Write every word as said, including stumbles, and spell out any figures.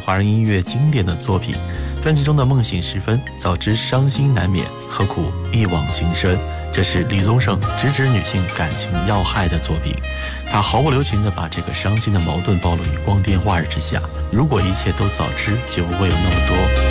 华人音乐经典的作品。专辑中的梦醒时分，早知伤心难免，何苦一往情深，这是李宗盛直指女性感情要害的作品。他毫不留情地把这个伤心的矛盾暴露于光天化日之下。如果一切都早知，就不会有那么多